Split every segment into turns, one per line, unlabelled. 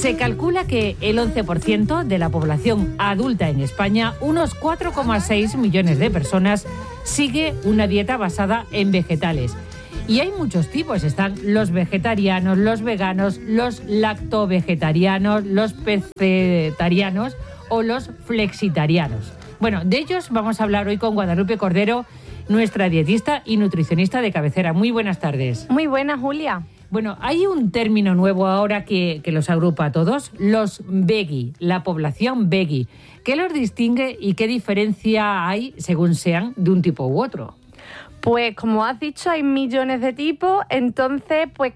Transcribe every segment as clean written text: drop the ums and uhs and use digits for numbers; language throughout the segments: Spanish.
Se calcula que el 11% de la población adulta en España, unos 4,6 millones de personas, sigue una dieta basada en vegetales. Y hay muchos tipos, están los vegetarianos, los veganos, los lactovegetarianos, los pescetarianos o los flexitarianos. Bueno, de ellos vamos a hablar hoy con Guadalupe Cordero, nuestra dietista y nutricionista de cabecera. Muy buenas tardes.
Muy buenas, Julia.
Bueno, hay un término nuevo ahora que los agrupa a todos, los veggie, la población veggie. ¿Qué los distingue y qué diferencia hay según sean de un tipo u otro?
Pues como has dicho, hay millones de tipos, entonces pues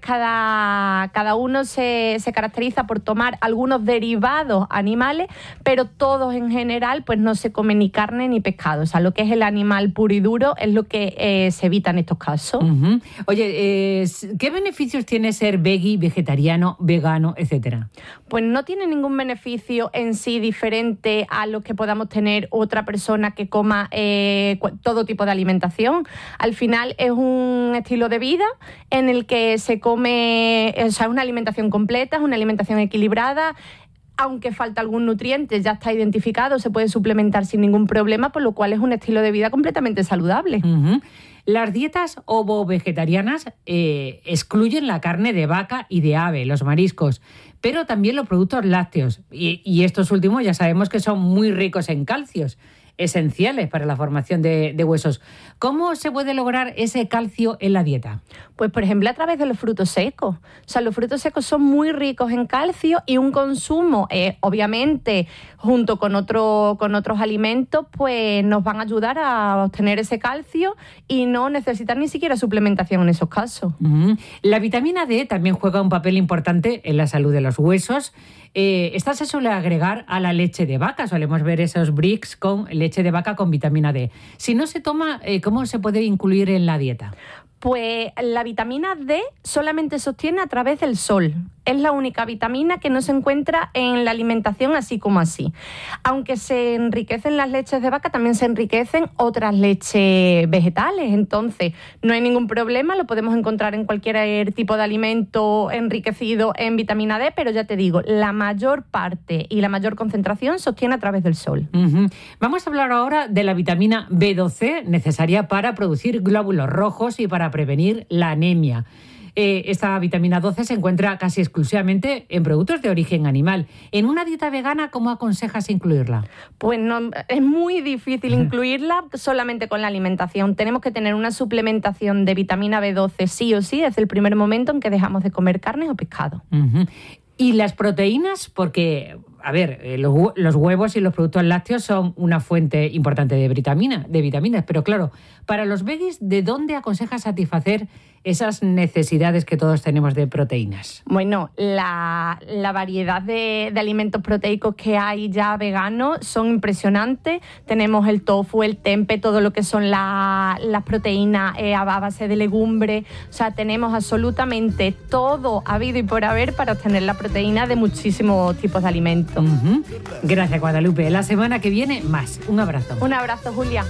cada uno se caracteriza por tomar algunos derivados animales, pero todos en general pues no se comen ni carne ni pescado. O sea, lo que es el animal puro y duro es lo que se evita en estos casos.
Uh-huh. Oye, ¿qué beneficios tiene ser veggie, vegetariano, vegano, etcétera?
Pues no tiene ningún beneficio en sí diferente a los que podamos tener otra persona que coma todo tipo de alimentación. Al final es un estilo de vida en el que se come, o sea, una alimentación completa, es una alimentación equilibrada. Aunque falta algún nutriente, ya está identificado, se puede suplementar sin ningún problema, por lo cual es un estilo de vida completamente saludable.
Uh-huh. Las dietas ovo-vegetarianas excluyen la carne de vaca y de ave, los mariscos, pero también los productos lácteos. Y estos últimos ya sabemos que son muy ricos en calcios, esenciales para la formación de huesos. ¿Cómo se puede lograr ese calcio en la dieta?
Pues, por ejemplo, a través de los frutos secos. O sea, los frutos secos son muy ricos en calcio y un consumo, obviamente, junto con otros alimentos, pues nos van a ayudar a obtener ese calcio y no necesitar ni siquiera suplementación en esos casos.
Uh-huh. La vitamina D también juega un papel importante en la salud de los huesos. Esta se suele agregar a la leche de vaca. Solemos ver esos bricks con leche de vaca con vitamina D. Si no se toma, ¿cómo se puede incluir en la dieta?
Pues la vitamina D solamente se obtiene a través del sol. Es la única vitamina que no se encuentra en la alimentación así como así. Aunque se enriquecen las leches de vaca, también se enriquecen otras leches vegetales. Entonces, no hay ningún problema, lo podemos encontrar en cualquier tipo de alimento enriquecido en vitamina D, pero ya te digo, la mayor parte y la mayor concentración se obtiene a través del sol.
Uh-huh. Vamos a hablar ahora de la vitamina B12, necesaria para producir glóbulos rojos y para prevenir la anemia. Esta vitamina 12 se encuentra casi exclusivamente en productos de origen animal. En una dieta vegana, ¿cómo aconsejas incluirla?
Pues no, es muy difícil incluirla solamente con la alimentación. Tenemos que tener una suplementación de vitamina B12 sí o sí desde el primer momento en que dejamos de comer carne o pescado.
Uh-huh. ¿Y las proteínas? Porque, a ver, los huevos y los productos lácteos son una fuente importante de vitaminas, pero claro, para los veggies, ¿de dónde aconsejas satisfacer esas necesidades que todos tenemos de proteínas?
Bueno, la variedad de alimentos proteicos que hay ya veganos son impresionantes. Tenemos el tofu, el tempe, todo lo que son las proteínas a base de legumbre. O sea, tenemos absolutamente todo habido y por haber para obtener la proteína de muchísimos tipos de alimentos.
Uh-huh. Gracias, Guadalupe. La semana que viene, más. Un abrazo.
Un abrazo, Julia.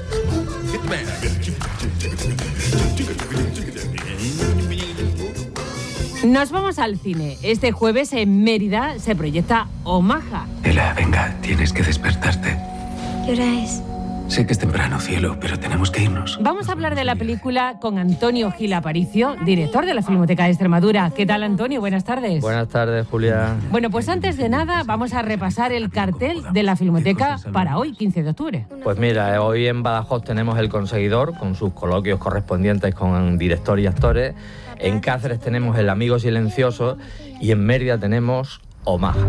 Nos vamos al cine. Este jueves en Mérida se proyecta Omaha.
Ela, venga, tienes que despertarte.
¿Qué hora es?
Sé que es temprano, cielo, pero tenemos que irnos.
Vamos a hablar de la película con Antonio Gil Aparicio, director de la Filmoteca de Extremadura. ¿Qué tal, Antonio? Buenas tardes.
Buenas tardes, Julia.
Bueno, pues antes de nada vamos a repasar el cartel de la Filmoteca para hoy, 15 de octubre.
Pues mira, hoy en Badajoz tenemos El Conseguidor, con sus coloquios correspondientes con director y actores. En Cáceres tenemos El Amigo Silencioso y en Mérida tenemos Omaha.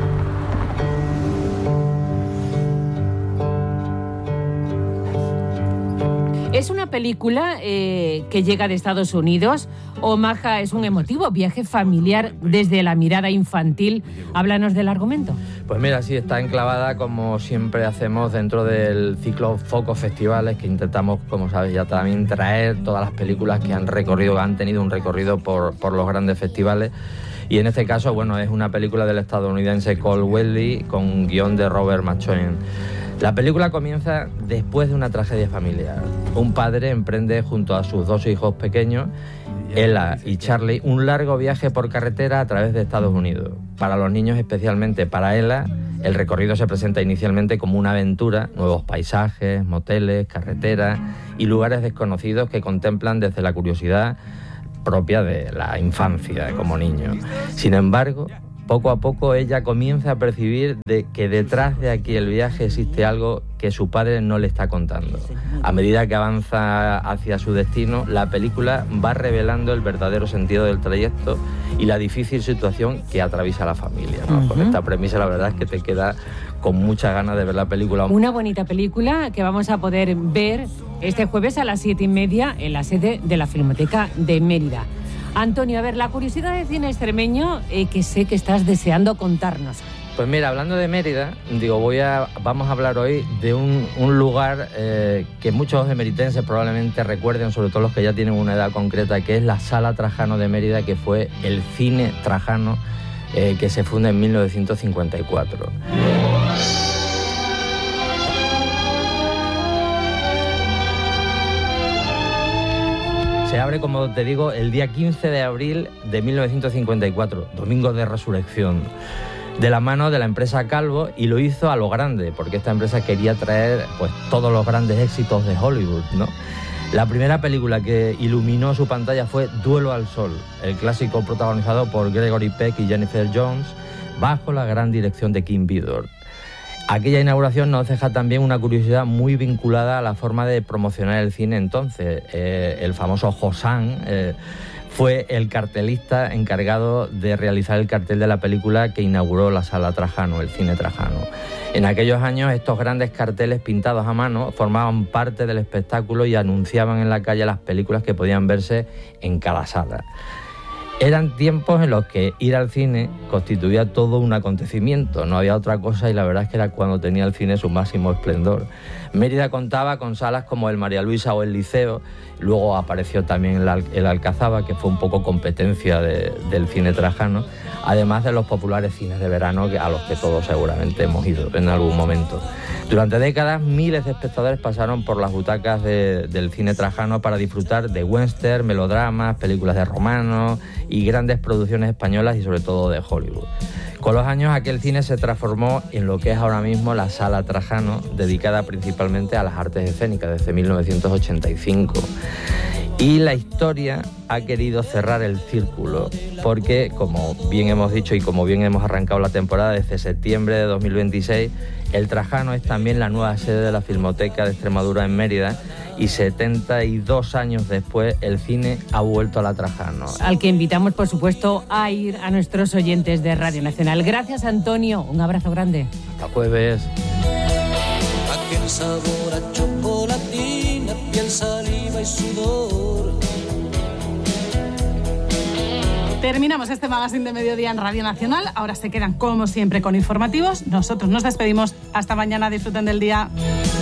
Es una película que llega de Estados Unidos. Omaha es un emotivo viaje familiar desde la mirada infantil. Háblanos del argumento.
Pues mira, sí, está enclavada, como siempre hacemos, dentro del ciclo Foco Festivales, que intentamos, como sabes, ya también traer todas las películas que han tenido un recorrido por los grandes festivales. Y en este caso, bueno, es una película del estadounidense Cole Weldey con un guión de Robert Machoin. La película comienza después de una tragedia familiar. Un padre emprende junto a sus dos hijos pequeños Ella y Charlie, un largo viaje por carretera a través de Estados Unidos. Para los niños, especialmente para ella, el recorrido se presenta inicialmente como una aventura, nuevos paisajes, moteles, carreteras y lugares desconocidos que contemplan desde la curiosidad propia de la infancia como niño. Sin embargo, poco a poco ella comienza a percibir que detrás de aquel viaje existe algo que su padre no le está contando. A medida que avanza hacia su destino, la película va revelando el verdadero sentido del trayecto y la difícil situación que atraviesa la familia, ¿no? Con esta premisa la verdad es que te queda con muchas ganas de ver la película.
Una bonita película que vamos a poder ver este jueves a las 7:30 en la sede de la Filmoteca de Mérida. Antonio, a ver, la curiosidad de cine extremeño que sé que estás deseando contarnos.
Pues mira, hablando de Mérida, vamos a hablar hoy de un lugar que muchos emeritenses probablemente recuerden, sobre todo los que ya tienen una edad concreta, que es la Sala Trajano de Mérida, que fue el cine Trajano que se funda en 1954. Se abre, como te digo, el día 15 de abril de 1954, Domingo de Resurrección, de la mano de la empresa Calvo, y lo hizo a lo grande, porque esta empresa quería traer pues todos los grandes éxitos de Hollywood, ¿no? La primera película que iluminó su pantalla fue Duelo al Sol, el clásico protagonizado por Gregory Peck y Jennifer Jones, bajo la gran dirección de Kim Vidor. Aquella inauguración nos deja también una curiosidad muy vinculada a la forma de promocionar el cine entonces. El famoso Josán fue el cartelista encargado de realizar el cartel de la película que inauguró la Sala Trajano, el cine Trajano. En aquellos años estos grandes carteles pintados a mano formaban parte del espectáculo y anunciaban en la calle las películas que podían verse en cada sala. Eran tiempos en los que ir al cine constituía todo un acontecimiento, no había otra cosa, y la verdad es que era cuando tenía el cine su máximo esplendor. Mérida contaba con salas como el María Luisa o el Liceo, luego apareció también el Alcazaba, que fue un poco competencia del cine Trajano, además de los populares cines de verano a los que todos seguramente hemos ido en algún momento. Durante décadas, miles de espectadores pasaron por las butacas del cine Trajano para disfrutar de western, melodramas, películas de romanos y grandes producciones españolas y sobre todo de Hollywood. Con los años aquel cine se transformó en lo que es ahora mismo la Sala Trajano, dedicada principalmente a las artes escénicas desde 1985. Y la historia ha querido cerrar el círculo porque, como bien hemos dicho y como bien hemos arrancado la temporada desde septiembre de 2026, el Trajano es también la nueva sede de la Filmoteca de Extremadura en Mérida, y 72 años después el cine ha vuelto a la Trajano.
Al que invitamos, por supuesto, a ir a nuestros oyentes de Radio Nacional. Gracias, Antonio. Un abrazo grande.
Hasta jueves.
Aquel sabor a chocolatina, piel, saliva y sudor.
Terminamos este magazine de mediodía en Radio Nacional. Ahora se quedan, como siempre, con informativos. Nosotros nos despedimos. Hasta mañana. Disfruten del día.